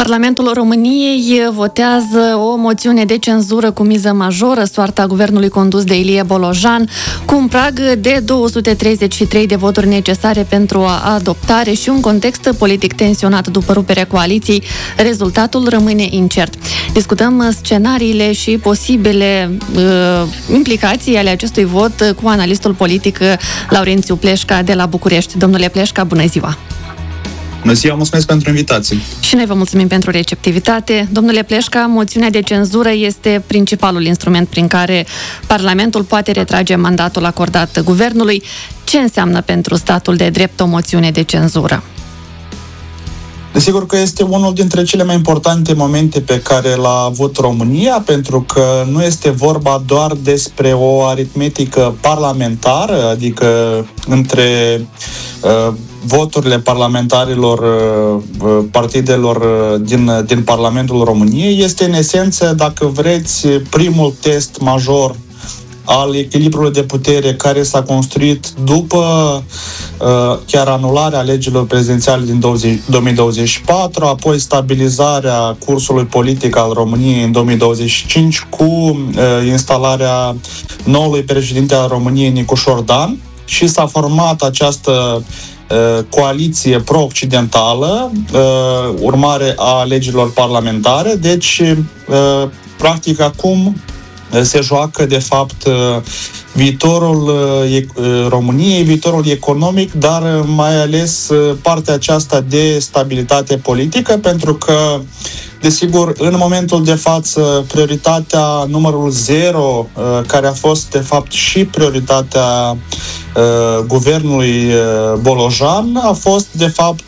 Parlamentul României votează o moțiune de cenzură cu miză majoră, soarta guvernului condus de Ilie Bolojan, cu un prag de 233 de voturi necesare pentru adoptare și un context politic tensionat după ruperea coaliției. Rezultatul rămâne incert. Discutăm scenariile și posibile implicații ale acestui vot cu analistul politic Laurențiu Pleșca de la București. Domnule Pleșca, bună ziua! Bună ziua, mulțumesc pentru invitație. Și noi vă mulțumim pentru receptivitate. Domnule Pleșca, moțiunea de cenzură este principalul instrument prin care Parlamentul poate retrage mandatul acordat guvernului. Ce înseamnă pentru statul de drept o moțiune de cenzură? Desigur că este unul dintre cele mai importante momente pe care l-a avut România, pentru că nu este vorba doar despre o aritmetică parlamentară, adică între voturile parlamentarilor partidelor din Parlamentul României. Este în esență, dacă vreți, primul test major al echilibrului de putere care s-a construit după chiar anularea alegerilor prezidențiale din 2024, apoi stabilizarea cursului politic al României în 2025 cu instalarea noului președinte al României, Nicușor Dan, și s-a format această coaliție pro-occidentală, urmare a alegerilor parlamentare. Deci, practic, acum se joacă, de fapt, viitorul României, viitorul economic, dar mai ales partea aceasta de stabilitate politică, pentru că, desigur, în momentul de față, prioritatea numărul 0, care a fost, de fapt, și prioritatea guvernului Bolojan, a fost, de fapt,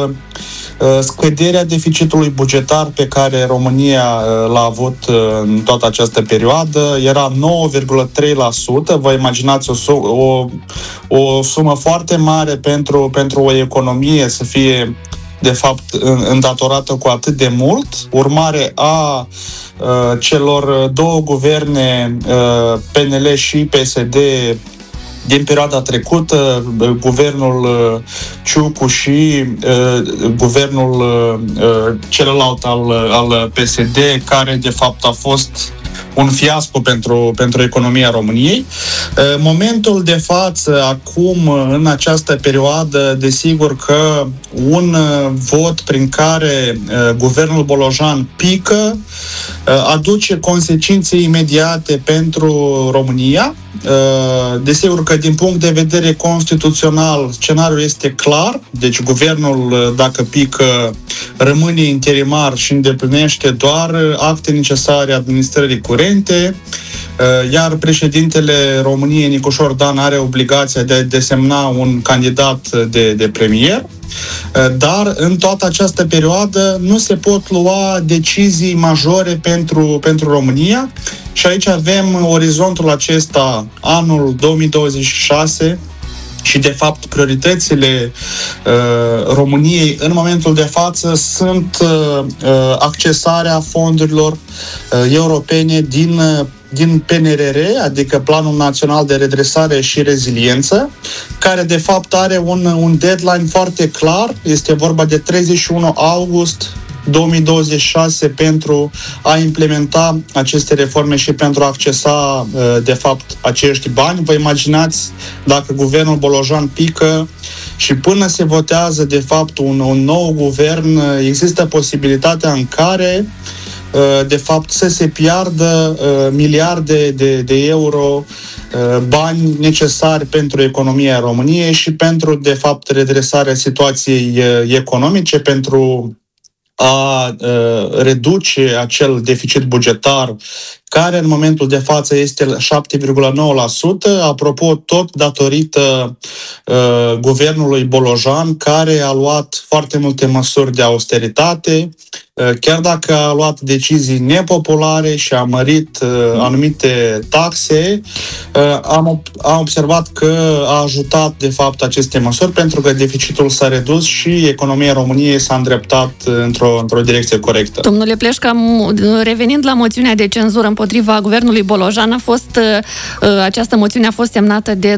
scăderea deficitului bugetar pe care România l-a avut în toată această perioadă. Era 9,3%. Vă imaginați o sumă foarte mare pentru o economie să fie, de fapt, îndatorată cu atât de mult, urmare a celor două guverne, PNL și PSD, din perioada trecută, guvernul Ciucu și guvernul celălalt al PSD, care de fapt a fost un fiasco pentru economia României. Momentul de față, acum, în această perioadă, desigur că un vot prin care guvernul Bolojan pică aduce consecințe imediate pentru România. Desigur că din punct de vedere constituțional scenariul este clar, deci guvernul, dacă pică, rămâne interimar și îndeplinește doar acte necesare administrării curente, iar președintele României, Nicușor Dan, are obligația de a desemna un candidat de premier. Dar în toată această perioadă nu se pot lua decizii majore pentru România și aici avem orizontul acesta, anul 2026, și de fapt prioritățile României în momentul de față sunt accesarea fondurilor europene din PNRR, adică Planul Național de Redresare și Reziliență, care de fapt are un deadline foarte clar. Este vorba de 31 august 2026 pentru a implementa aceste reforme și pentru a accesa, de fapt, acești bani. Vă imaginați, dacă guvernul Bolojan pică și până se votează, de fapt, un nou guvern, există posibilitatea în care de fapt să se piardă miliarde de euro, bani necesari pentru economia României și pentru, de fapt, redresarea situației economice, pentru a reduce acel deficit bugetar care în momentul de față este 7,9%, apropo, tot datorită guvernului Bolojan, care a luat foarte multe măsuri de austeritate, chiar dacă a luat decizii nepopulare și a mărit anumite taxe, am observat că a ajutat, de fapt, aceste măsuri, pentru că deficitul s-a redus și economia României s-a îndreptat într-o direcție corectă. Domnule Pleșca, revenind la moțiunea de cenzură împotriva guvernului Bolojan, această moțiune a fost semnată de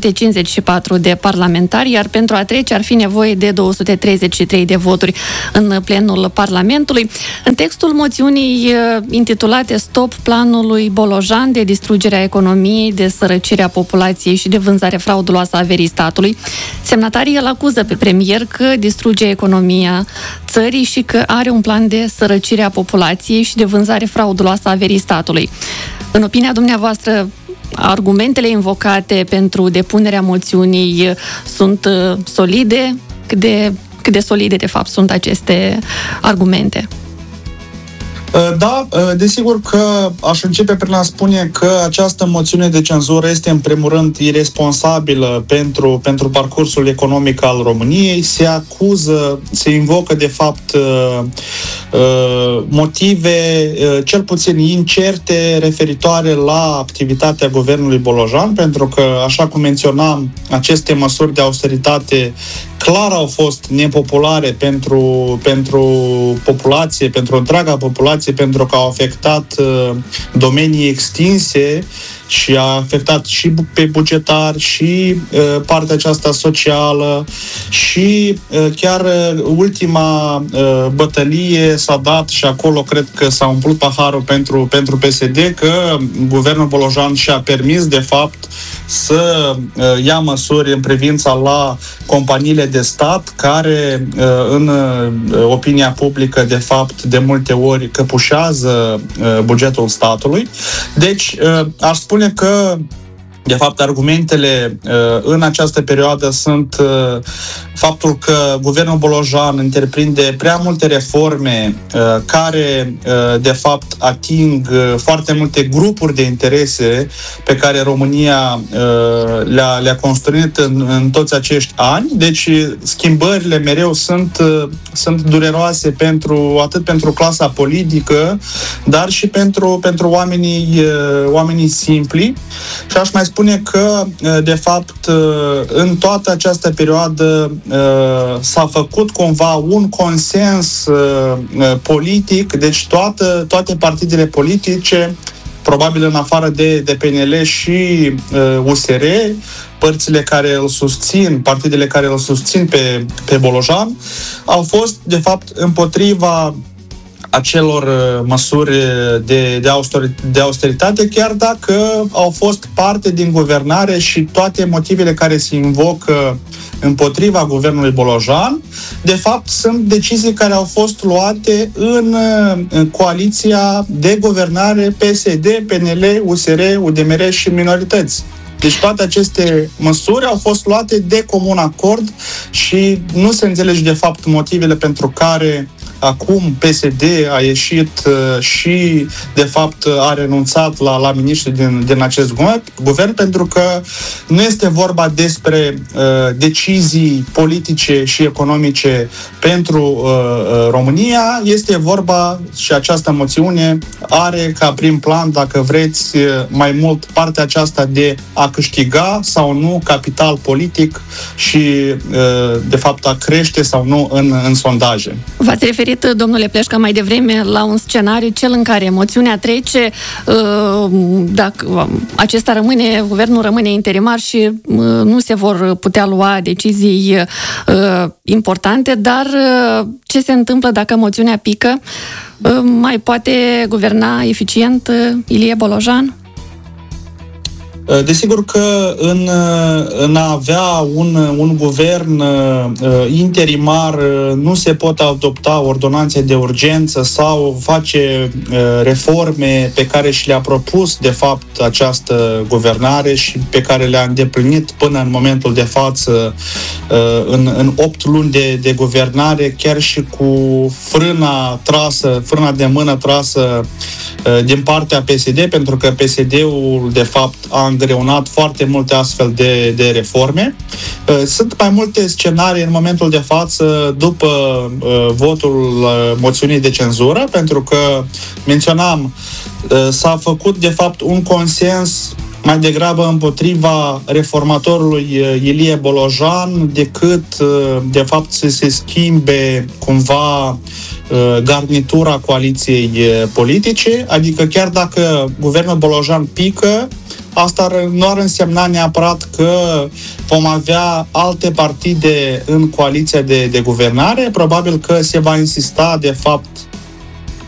254 de parlamentari, iar pentru a trece ar fi nevoie de 233 de voturi în plenul Parlamentului. Parlamentului. În textul moțiunii intitulate Stop planului Bolojan de distrugerea economiei, de sărăcirea populației și de vânzare frauduloasă a averii statului, semnatarii îl acuză pe premier că distruge economia țării și că are un plan de sărăcire a populației și de vânzare frauduloasă a averii statului. În opinia dumneavoastră, argumentele invocate pentru depunerea moțiunii sunt solide? Cât de solide, de fapt, sunt aceste argumente? Da, desigur că aș începe prin a spune că această moțiune de cenzură este în primul rând iresponsabilă pentru parcursul economic al României. Se invocă de fapt motive cel puțin incerte referitoare la activitatea guvernului Bolojan, pentru că, așa cum menționam, aceste măsuri de austeritate clar au fost nepopulare pentru populație, pentru întreaga populație, pentru că au afectat domenii extinse și a afectat și pe bugetari și partea aceasta socială și chiar ultima bătălie s-a dat și acolo cred că s-a umplut paharul pentru PSD, că guvernul Bolojan și-a permis de fapt să ia măsuri în privința la companiile de stat care în opinia publică de fapt de multe ori căpușează bugetul statului. Deci aș spune că de fapt, argumentele în această perioadă sunt faptul că guvernul Bolojan întreprinde prea multe reforme care, de fapt, ating foarte multe grupuri de interese pe care România le-a construit în toți acești ani. Deci, schimbările mereu sunt dureroase atât pentru clasa politică, dar și pentru oamenii simpli. Și aș mai spune că, de fapt, în toată această perioadă s-a făcut cumva un consens politic, deci toate partidele politice, probabil în afară de PNL și USR, partidele care îl susțin pe Bolojan, au fost, de fapt, împotriva acelor măsuri de austeritate, chiar dacă au fost parte din guvernare și toate motivele care se invocă împotriva guvernului Bolojan, de fapt, sunt decizii care au fost luate în coaliția de guvernare PSD, PNL, USR, UDMR și minorități. Deci toate aceste măsuri au fost luate de comun acord și nu se înțelege de fapt motivele pentru care acum PSD a ieșit și, de fapt, a renunțat la miniștri din acest guvern, pentru că nu este vorba despre decizii politice și economice pentru România, este vorba, și această moțiune are ca prim plan, dacă vreți, mai mult partea aceasta de a câștiga sau nu capital politic și, de fapt, a crește sau nu în sondaje. V-ați referit, domnule Pleșca, mai devreme la un scenariu, cel în care moțiunea trece, dacă guvernul rămâne interimar și nu se vor putea lua decizii importante, dar ce se întâmplă dacă moțiunea pică? Mai poate guverna eficient Ilie Bolojan? Desigur că în a avea un guvern interimar nu se pot adopta ordonanțe de urgență sau face reforme pe care și le-a propus de fapt această guvernare și pe care le-a îndeplinit până în momentul de față în 8 luni de guvernare, chiar și cu frâna de mână trasă din partea PSD, pentru că PSD-ul de fapt a îngreunat foarte multe astfel de reforme. Sunt mai multe scenarii în momentul de față după votul moțiunii de cenzură, pentru că, menționam, s-a făcut de fapt un consens mai degrabă împotriva reformatorului Ilie Bolojan decât, de fapt, să se schimbe cumva garnitura coaliției politice, adică chiar dacă guvernul Bolojan pică, asta nu ar însemna neapărat că vom avea alte partide în coaliția de guvernare. Probabil că se va insista, de fapt,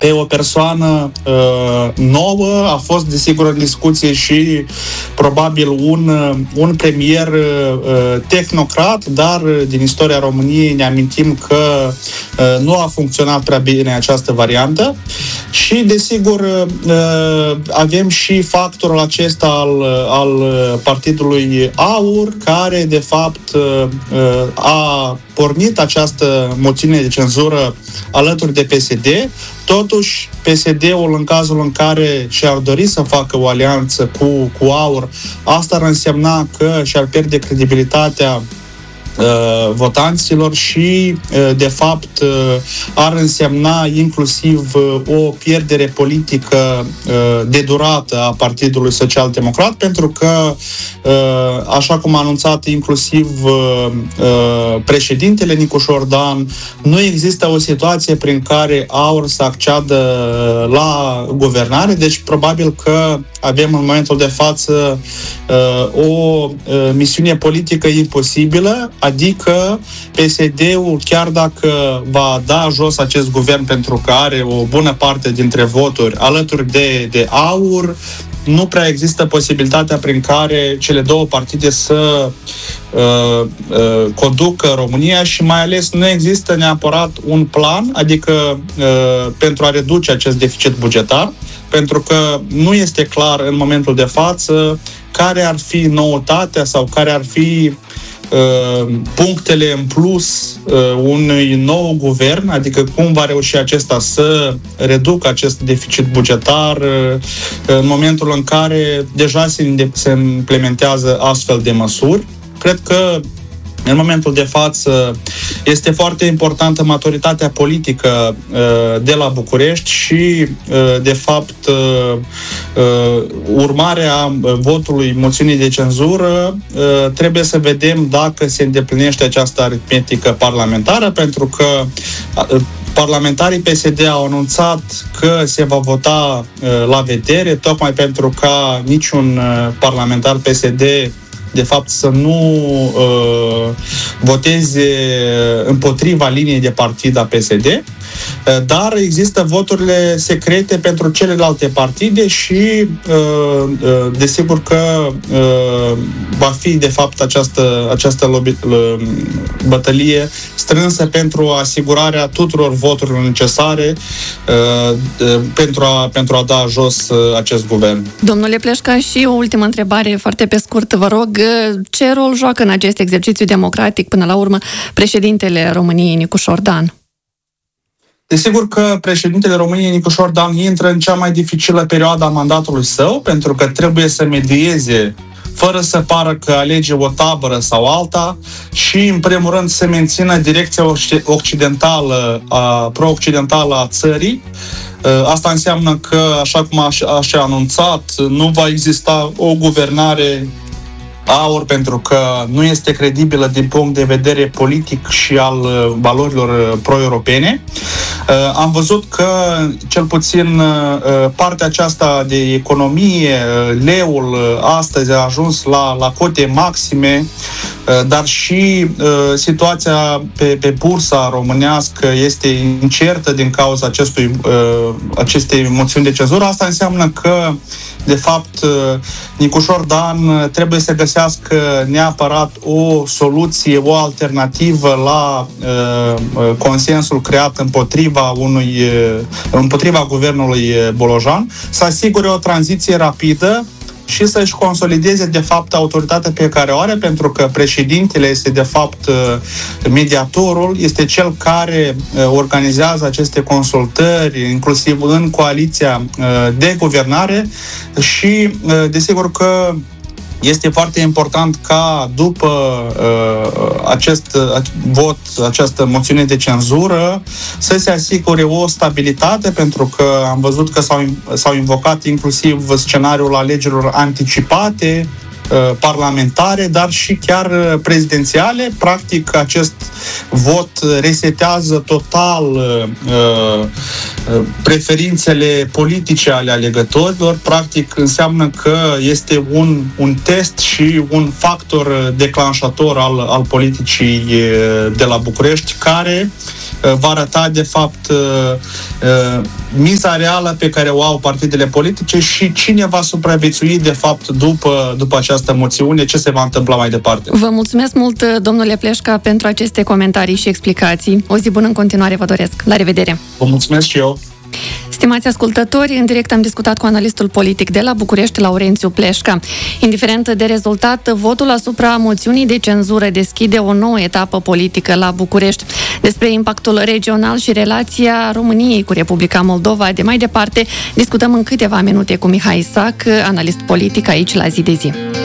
pe o persoană nouă. A fost, desigur, în discuție și probabil un premier tehnocrat, dar din istoria României ne amintim că nu a funcționat prea bine această variantă. Și, desigur, avem și factorul acesta al Partidului AUR, care, de fapt, a pornit această moțiune de cenzură alături de PSD. Totuși, PSD-ul, în cazul în care și-ar dori să facă o alianță cu AUR, asta ar însemna că și-ar pierde credibilitatea votanților și, de fapt, ar însemna inclusiv o pierdere politică de durată a Partidului Social-Democrat, pentru că, așa cum a anunțat inclusiv președintele Nicu Șordan, nu există o situație prin care AUR să acceadă la guvernare, deci probabil că avem în momentul de față o misiune politică imposibilă, adică PSD-ul, chiar dacă va da jos acest guvern pentru că are o bună parte dintre voturi alături de AUR, nu prea există posibilitatea prin care cele două partide să conducă România și mai ales nu există neapărat un plan, adică pentru a reduce acest deficit bugetar, pentru că nu este clar în momentul de față care ar fi noutatea sau care ar fi punctele în plus unui nou guvern, adică cum va reuși acesta să reducă acest deficit bugetar în momentul în care deja se implementează astfel de măsuri. Cred că în momentul de față este foarte importantă maturitatea politică de la București și, de fapt, urmarea votului moțiunii de cenzură trebuie să vedem dacă se îndeplinește această aritmetică parlamentară, pentru că parlamentarii PSD au anunțat că se va vota la vedere, tocmai pentru ca niciun parlamentar PSD de fapt să nu voteze împotriva liniei de partid a PSD, dar există voturile secrete pentru celelalte partide și desigur că va fi de fapt această bătălie strânsă pentru asigurarea tuturor voturilor necesare pentru a da jos acest guvern. Domnule Pleșca, și o ultimă întrebare foarte pe scurt, vă rog, ce rol joacă în acest exercițiu democratic până la urmă președintele României, Nicu Șordan? Desigur că președintele României, Nicu Șordan, intră în cea mai dificilă perioadă a mandatului său, pentru că trebuie să medieze fără să pară că alege o tabără sau alta și, în primul rând, să mențină direcția pro-occidentală a țării. Asta înseamnă că, așa cum a anunțat, nu va exista o guvernare AUR pentru că nu este credibilă din punct de vedere politic și al valorilor pro-europene. Am văzut că, cel puțin, partea aceasta de economie, leul astăzi a ajuns la cote maxime, dar și situația pe bursa românească este incertă din cauza acestei moțiuni de cenzură. Asta înseamnă că, de fapt, Nicu Șordan trebuie să găsească neapărat o soluție, o alternativă la consensul creat împotriva guvernului Bolojan, să asigure o tranziție rapidă și să-și consolideze, de fapt, autoritatea pe care o are, pentru că președintele este, de fapt, mediatorul, este cel care organizează aceste consultări, inclusiv în coaliția de guvernare și, desigur că este foarte important ca după acest vot, această moțiune de cenzură, să se asigure o stabilitate, pentru că am văzut că s-au invocat inclusiv scenariul alegerilor anticipate, parlamentare, dar și chiar prezidențiale. Practic, acest vot resetează total preferințele politice ale alegătorilor. Practic, înseamnă că este un test și un factor declanșator al politicii de la București, care va arăta, de fapt, miza reală pe care o au partidele politice și cine va supraviețui, de fapt, după această moțiune, ce se va întâmpla mai departe. Vă mulțumesc mult, domnule Pleșca, pentru aceste comentarii și explicații. O zi bună în continuare vă doresc. La revedere! Vă mulțumesc și eu! Stimați ascultători, în direct am discutat cu analistul politic de la București, Laurențiu Pleșca. Indiferent de rezultat, votul asupra moțiunii de cenzură deschide o nouă etapă politică la București. Despre impactul regional și relația României cu Republica Moldova de mai departe discutăm în câteva minute cu Mihai Sac, analist politic aici la Zi de Zi.